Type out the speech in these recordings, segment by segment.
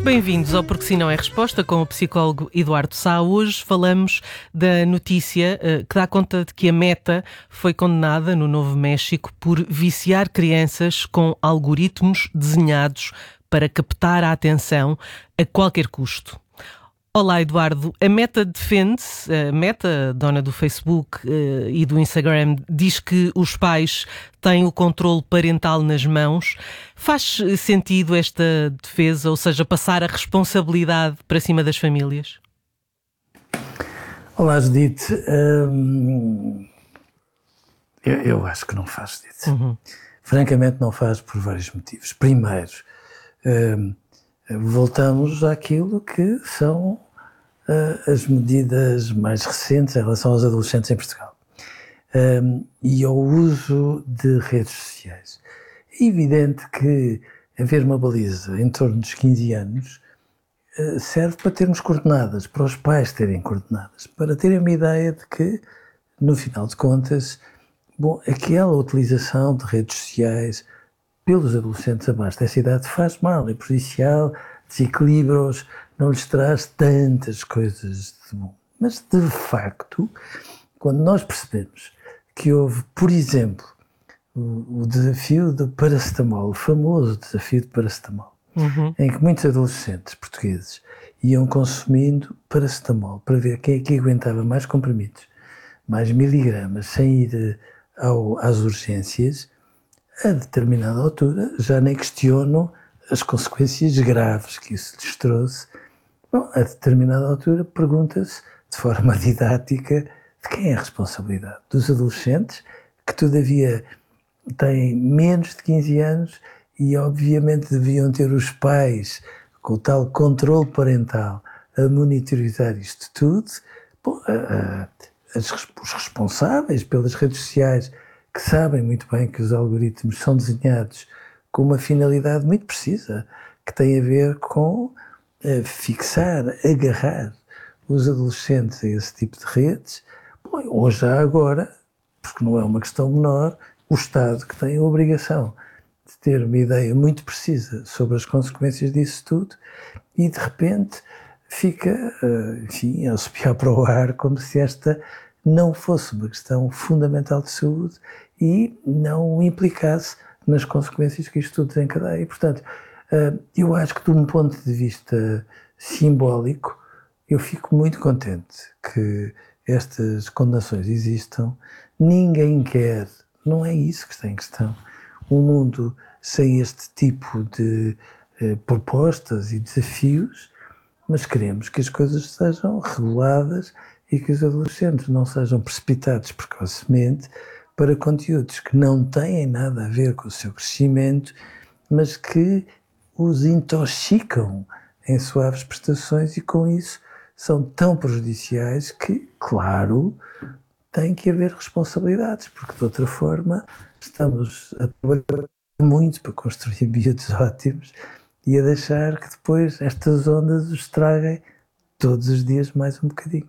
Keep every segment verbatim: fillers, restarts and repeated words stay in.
Bem-vindos ao Porque Se Não É Resposta com o psicólogo Eduardo Sá. Hoje falamos da notícia uh, que dá conta de que a Meta foi condenada no Novo México por viciar crianças com algoritmos desenhados para captar a atenção a qualquer custo. Olá, Eduardo. A Meta defende-se, a Meta, dona do Facebook uh, e do Instagram, diz que os pais têm o controle parental nas mãos. Faz sentido esta defesa, ou seja, passar a responsabilidade para cima das famílias? Olá, Judite. Hum, eu, eu acho que não faz, Judite. Uhum. Francamente não faz por vários motivos. Primeiro, hum, voltamos àquilo que são uh, as medidas mais recentes em relação aos adolescentes em Portugal um, e ao uso de redes sociais. É evidente que haver uma baliza em torno dos quinze anos uh, serve para termos coordenadas, para os pais terem coordenadas, para terem uma ideia de que, no final de contas, bom, aquela utilização de redes sociais pelos adolescentes abaixo dessa idade faz mal, é prejudicial, desequilibra-os, não lhes traz tantas coisas de bom. Mas, de facto, quando nós percebemos que houve, por exemplo, o, o desafio do paracetamol, o famoso desafio de paracetamol, uhum. em que muitos adolescentes portugueses iam consumindo paracetamol para ver quem é que aguentava mais comprimidos, mais miligramas, sem ir ao, às urgências. A determinada altura já nem questionam as consequências graves que isso lhes trouxe. Bom, a determinada altura pergunta-se de forma didática de quem é a responsabilidade? Dos adolescentes, que todavia têm menos de quinze anos e obviamente deviam ter os pais com o tal controle parental a monitorizar isto tudo. Bom, a, a, as, os responsáveis pelas redes sociais, que sabem muito bem que os algoritmos são desenhados com uma finalidade muito precisa, que tem a ver com uh, fixar, agarrar os adolescentes a esse tipo de redes. Bom, ou já agora, porque não é uma questão menor, o Estado que tem a obrigação de ter uma ideia muito precisa sobre as consequências disso tudo e de repente fica, uh, enfim, a assobiar para o ar como se esta não fosse uma questão fundamental de saúde e não implicasse nas consequências que isto tudo desencadeia. E, portanto, eu acho que, de um ponto de vista simbólico, eu fico muito contente que estas condenações existam. Ninguém quer, não é isso que está em questão, um mundo sem este tipo de eh, propostas e desafios, mas queremos que as coisas sejam reguladas e que os adolescentes não sejam precipitados precocemente para conteúdos que não têm nada a ver com o seu crescimento, mas que os intoxicam em suaves prestações e com isso são tão prejudiciais que, claro, tem que haver responsabilidades, porque de outra forma estamos a trabalhar muito para construir miúdos ótimos e a deixar que depois estas ondas os estraguem todos os dias mais um bocadinho.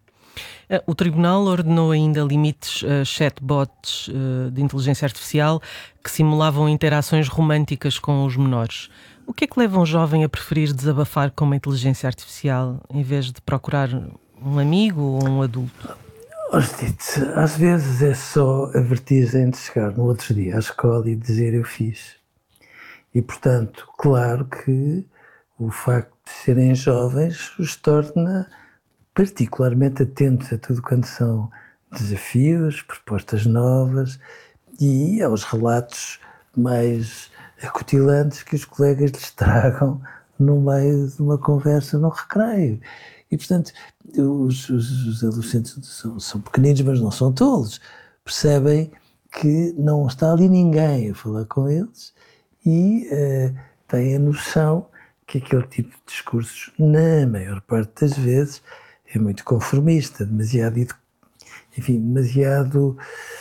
O Tribunal ordenou ainda limites a chatbots uh, de inteligência artificial que simulavam interações românticas com os menores. O que é que leva um jovem a preferir desabafar com uma inteligência artificial em vez de procurar um amigo ou um adulto? Hostia, às vezes é só a vertigem de chegar no outro dia à escola e dizer eu fiz. E, portanto, claro que o facto de serem jovens os torna particularmente atentos a tudo quanto são desafios, propostas novas e aos relatos mais acutilantes que os colegas lhes tragam no meio de uma conversa no recreio. E, portanto, os, os, os adolescentes são, são pequeninos, mas não são tolos. Percebem que não está ali ninguém a falar com eles e uh, têm a noção que aquele tipo de discursos, na maior parte das vezes, é muito conformista, demasiado, enfim, demasiado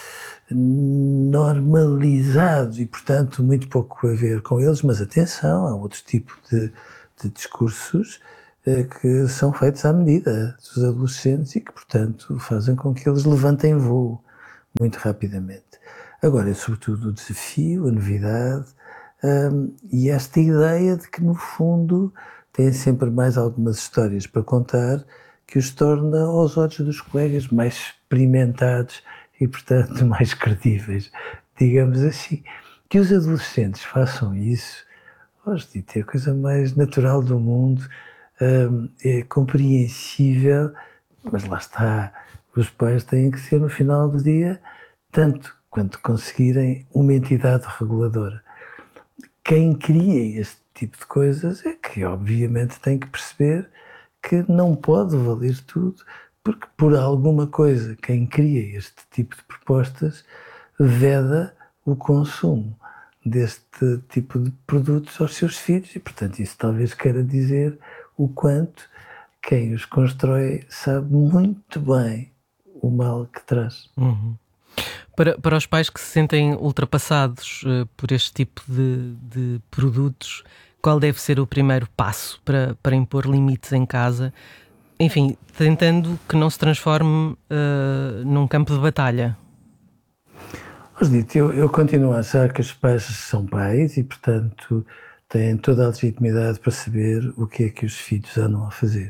normalizado e, portanto, muito pouco a ver com eles, mas atenção, há outro tipo de, de discursos eh, que são feitos à medida dos adolescentes e que, portanto, fazem com que eles levantem voo muito rapidamente. Agora, é sobretudo o desafio, a novidade hum, e esta ideia de que, no fundo, têm sempre mais algumas histórias para contar que os torna, aos olhos dos colegas, mais experimentados e, portanto, mais credíveis, digamos assim. Que os adolescentes façam isso, hoje é a coisa mais natural do mundo, é compreensível, mas lá está, os pais têm que ser, no final do dia, tanto quanto conseguirem, uma entidade reguladora. Quem cria este tipo de coisas é que, obviamente, tem que perceber que não pode valer tudo, porque, por alguma coisa, quem cria este tipo de propostas veda o consumo deste tipo de produtos aos seus filhos e, portanto, isso talvez queira dizer o quanto quem os constrói sabe muito bem o mal que traz. Uhum. Para, para os pais que se sentem ultrapassados uh, por este tipo de, de produtos, qual deve ser o primeiro passo para, para impor limites em casa? Enfim, tentando que não se transforme uh, num campo de batalha. Eu, eu continuo a achar que os pais são pais e, portanto, têm toda a legitimidade para saber o que é que os filhos andam a fazer.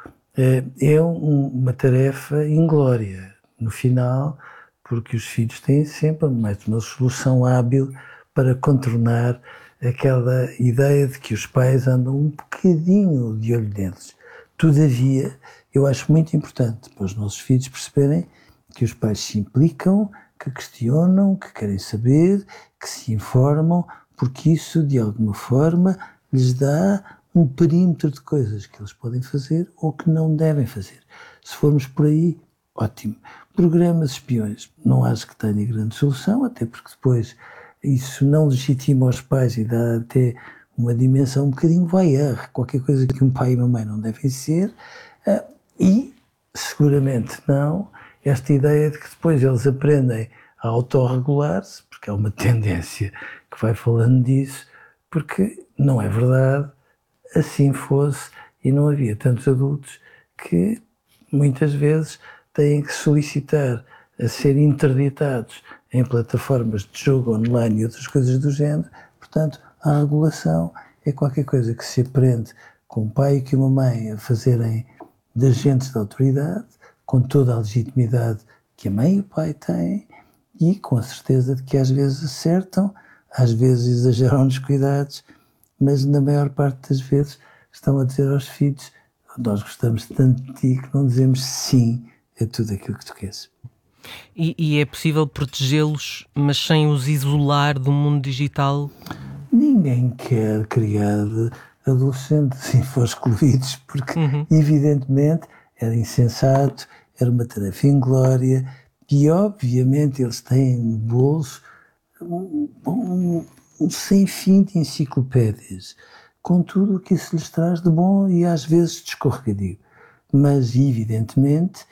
É um, uma tarefa inglória, no final, porque os filhos têm sempre mais uma solução hábil para contornar aquela ideia de que os pais andam um bocadinho de olho neles. Todavia, eu acho muito importante para os nossos filhos perceberem que os pais se implicam, que questionam, que querem saber, que se informam, porque isso, de alguma forma, lhes dá um perímetro de coisas que eles podem fazer ou que não devem fazer. Se formos por aí, ótimo. Programas espiões, não acho que tenha grande solução, até porque depois isso não legitima os pais e dá até uma dimensão um bocadinho voyeur, qualquer coisa que um pai e uma mãe não devem ser, e seguramente não esta ideia de que depois eles aprendem a autorregular-se, porque é uma tendência que vai falando disso, porque não é verdade, assim fosse, e não havia tantos adultos que muitas vezes têm que solicitar a ser interditados em plataformas de jogo online e outras coisas do género. Portanto, a regulação é qualquer coisa que se aprende com um pai e com uma mãe a fazerem de agentes de autoridade, com toda a legitimidade que a mãe e o pai têm e com a certeza de que às vezes acertam, às vezes exageram nos cuidados, mas na maior parte das vezes estão a dizer aos filhos: nós gostamos tanto de ti que não dizemos sim a tudo aquilo que tu queres. E, e é possível protegê-los, mas sem os isolar do mundo digital? Ninguém quer criar adolescentes infoscluídos, porque uhum. evidentemente era insensato, era uma tarefa inglória e obviamente eles têm no bolso um, um, um sem fim de enciclopédias, com tudo o que isso lhes traz de bom e às vezes de escorregadio. Mas evidentemente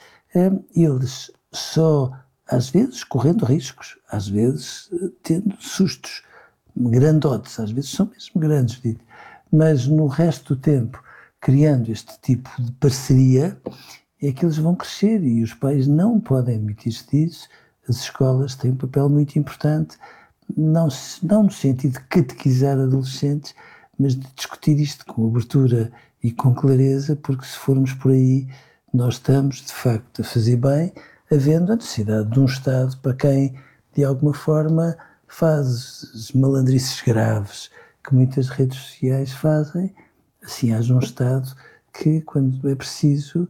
eles só, às vezes, correndo riscos, às vezes tendo sustos grandotes, às vezes são mesmo grandes, digo. Mas no resto do tempo, criando este tipo de parceria, é que eles vão crescer e os pais não podem admitir-se disso. As escolas têm um papel muito importante, não, não no sentido de catequizar adolescentes, mas de discutir isto com abertura e com clareza, porque se formos por aí, nós estamos, de facto, a fazer bem, havendo a necessidade de um Estado para quem, de alguma forma, faz as malandrices graves que muitas redes sociais fazem, assim haja um Estado que, quando é preciso,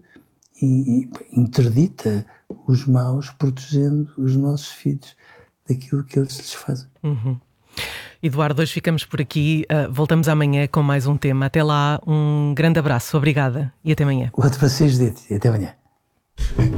interdita os maus, protegendo os nossos filhos daquilo que eles lhes fazem. Uhum. Eduardo, hoje ficamos por aqui. Uh, voltamos amanhã com mais um tema. Até lá, um grande abraço. Obrigada e até amanhã. Outro para vocês, e até amanhã.